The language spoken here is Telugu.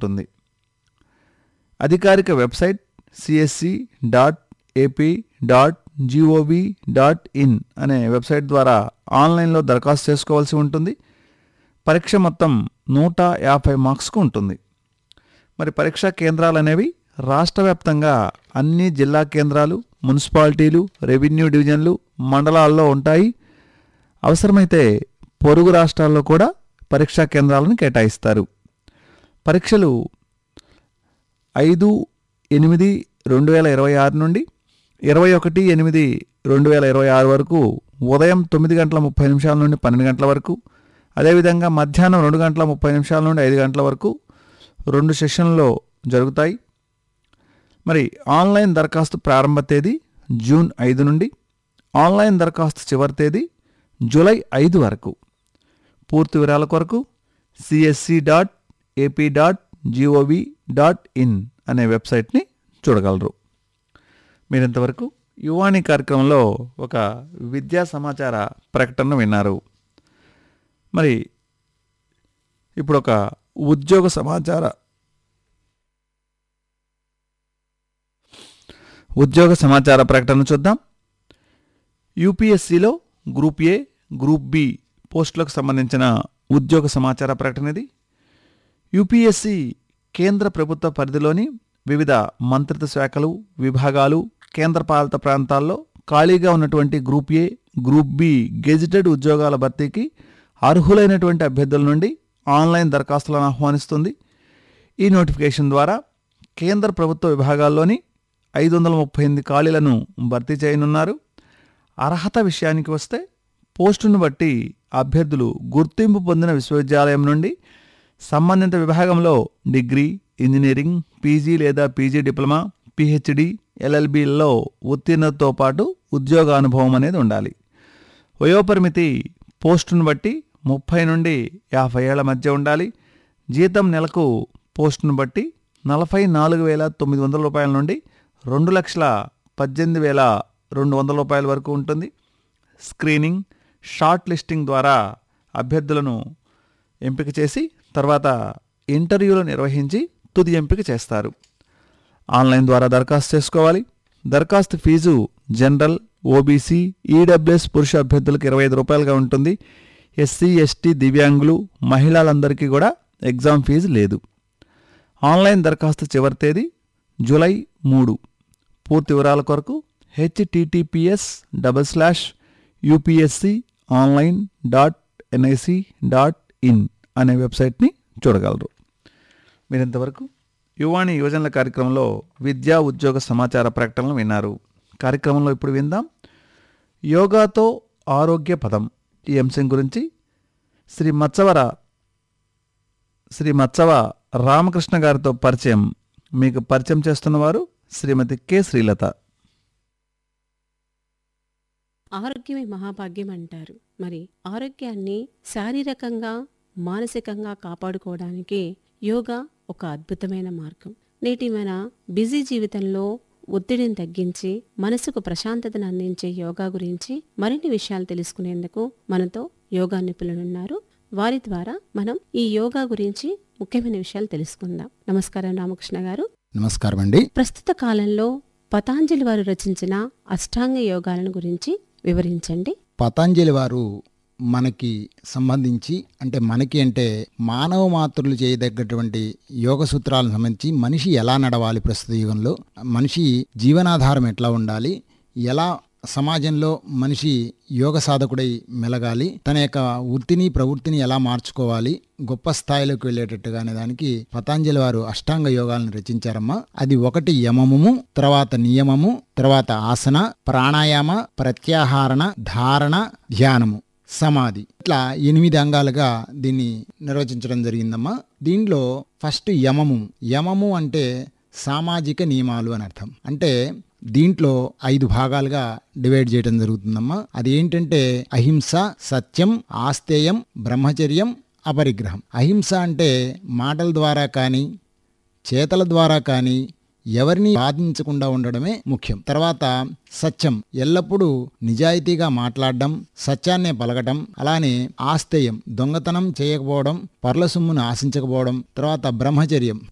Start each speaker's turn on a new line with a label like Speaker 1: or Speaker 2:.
Speaker 1: ఉంటుంది. అధికారిక వెబ్సైట్ csc.ap.gov.in అనే వెబ్సైట్ ద్వారా ఆన్లైన్లో దరఖాస్తు చేసుకోవాల్సి ఉంటుంది. పరీక్ష మొత్తం 150 మార్క్స్కు ఉంటుంది. మరి పరీక్షా కేంద్రాలు అనేవి రాష్ట్ర వ్యాప్తంగా అన్ని జిల్లా కేంద్రాలు, మున్సిపాలిటీలు, రెవెన్యూ డివిజన్లు, మండలాల్లో ఉంటాయి. అవసరమైతే పొరుగు రాష్ట్రాల్లో కూడా పరీక్షా కేంద్రాలను కేటాయిస్తారు. పరీక్షలు 5/8/2026 నుండి 21/8/2026 వరకు ఉదయం 9:30 నుండి 12 గంటల వరకు, అదేవిధంగా మధ్యాహ్నం 2:30 నుండి 5 గంటల వరకు 2 సెషన్లలో జరుగుతాయి. మరి ఆన్లైన్ దరఖాస్తు ప్రారంభ తేదీ జూన్ 5 నుండి, ఆన్లైన్ దరఖాస్తు చివరి తేదీ జూలై 5 వరకు. పూర్తి వివరాల కొరకు csc.ap.gov.in అనే వెబ్సైట్ని చూడగలరు. మీరింతవరకు యువాణి కార్యక్రమంలో ఒక విద్యా సమాచార ప్రకటన విన్నారు. మరి ఇప్పుడు ఒక ఉద్యోగ సమాచార ప్రకటన చూద్దాం. యూపీఎస్సీలో గ్రూప్ ఏ, గ్రూప్ బి పోస్టులకు సంబంధించిన ఉద్యోగ సమాచార ప్రకటన ఇది. యూపీఎస్సీ కేంద్ర ప్రభుత్వ పరిధిలోని వివిధ మంత్రిత్వ శాఖలు, విభాగాలు, కేంద్రపాలిత ప్రాంతాల్లో ఖాళీగా ఉన్నటువంటి group A, group B gazetted ఉద్యోగాల భర్తీకి అర్హులైనటువంటి అభ్యర్థుల నుండి ఆన్లైన్ దరఖాస్తులను ఆహ్వానిస్తుంది. ఈ నోటిఫికేషన్ ద్వారా కేంద్ర ప్రభుత్వ విభాగాల్లోని 538 ఖాళీలను భర్తీ చేయనున్నారు. అర్హత విషయానికి వస్తే పోస్టును బట్టి అభ్యర్థులు గుర్తింపు పొందిన విశ్వవిద్యాలయం నుండి సంబంధిత విభాగంలో డిగ్రీ, ఇంజనీరింగ్, పీజీ లేదా పీజీ డిప్లొమా, పిహెచ్డి, ఎల్ఎల్బిల్లో ఉత్తీర్ణతతో పాటు ఉద్యోగానుభవం అనేది ఉండాలి. వయోపరిమితి పోస్టును బట్టి 30 నుండి 50 ఏళ్ల మధ్య ఉండాలి. జీతం నెలకు పోస్టును బట్టి 44,900 రూపాయల నుండి 2,18,200 రూపాయల వరకు ఉంటుంది. స్క్రీనింగ్, షార్ట్ లిస్టింగ్ ద్వారా అభ్యర్థులను ఎంపిక చేసి తర్వాత ఇంటర్వ్యూలు నిర్వహించి తుది ఎంపిక చేస్తారు. ఆన్లైన్ ద్వారా దరఖాస్తు చేసుకోవాలి. దరఖాస్తు ఫీజు జనరల్, ఓబీసీ, ఈడబ్ల్యూఎస్ పురుష అభ్యర్థులకు 25 రూపాయలుగా ఉంటుంది. ఎస్సీ, ఎస్టీ, దివ్యాంగులు, మహిళలందరికీ కూడా ఎగ్జామ్ ఫీజు లేదు. ఆన్లైన్ దరఖాస్తు చివరి తేదీ జూలై 3. పూర్తి వివరాల కొరకు https://upsconline.nic.in అనే వెబ్సైట్ని చూడగలరు. మీరింతవరకు యువాణి యువజనుల కార్యక్రమంలో విద్యా ఉద్యోగ సమాచార ప్రకటనలు విన్నారు. కార్యక్రమంలో ఇప్పుడు విందాం యోగాతో ఆరోగ్య పదం. ఈ అంశం గురించి శ్రీ మత్సవ రామకృష్ణ గారితో పరిచయం. మీకు పరిచయం చేస్తున్నవారు శ్రీమతి కె శ్రీలత.
Speaker 2: ఆరోగ్యమే మహాభాగ్యం అంటారు. మరి ఆరోగ్యాన్ని శారీరకంగా, మానసికంగా కాపాడుకోవడానికి యోగా ఒక అద్భుతమైన మార్గం. నేటి మన బిజీ జీవితంలో ఒత్తిడిని తగ్గించి మనసుకు ప్రశాంతతను అందించే యోగా గురించి మరిన్ని విషయాలు తెలుసుకునేందుకు మనతో యోగా నిపుణులున్నారు. వారి ద్వారా మనం ఈ యోగా గురించి ముఖ్యమైన విషయాలు తెలుసుకుందాం. నమస్కారం రామకృష్ణ గారు.
Speaker 3: నమస్కారం అండి.
Speaker 2: ప్రస్తుత కాలంలో పతాంజలి వారు రచించిన అష్టాంగ యోగాలను గురించి వివరించండి.
Speaker 3: పతాంజలి వారు మనకి సంబంధించి అంటే మానవ మాతృలు చేయదగ్గటువంటి యోగ సూత్రాలను సంబంధించి మనిషి ఎలా నడవాలి, ప్రస్తుత యుగంలో మనిషి జీవనాధారం ఎట్లా ఉండాలి, ఎలా సమాజంలో మనిషి యోగ సాధకుడై మెలగాలి, తన యొక్క వృత్తిని ప్రవృత్తిని ఎలా మార్చుకోవాలి, గొప్ప స్థాయిలోకి వెళ్ళేటట్టుగా అనే దానికి పతాంజలి వారు అష్టాంగ యోగాలను రచించారమ్మా. అది 1 యమము, తర్వాత నియమము, తర్వాత ఆసన, ప్రాణాయామ, ప్రత్యాహారణ, ధారణ, ధ్యానము, సమాధి, ఇట్లా 8 అంగాలుగా దీన్ని నిర్వచించడం జరిగిందమ్మా. దీనిలో ఫస్ట్ యమము అంటే సామాజిక నియమాలు అని అర్థం. అంటే దీంట్లో 5 భాగాలుగా డివైడ్ చేయడం జరుగుతుందమ్మా. అది ఏంటంటే అహింస, సత్యం, ఆస్తేయం, బ్రహ్మచర్యం, అపరిగ్రహం. అహింస అంటే మాటల ద్వారా కానీ చేతల ద్వారా కానీ ఎవరిని బాధించకుండా ఉండడమే ముఖ్యం. తర్వాత సత్యం, ఎల్లప్పుడూ నిజాయితీగా మాట్లాడడం, సత్యాన్నే పలకటం. అలానే ఆస్తేయం, దొంగతనం చేయకపోవడం, పర్ల సొమ్మును ఆశించకపోవడం. తర్వాత బ్రహ్మచర్యం,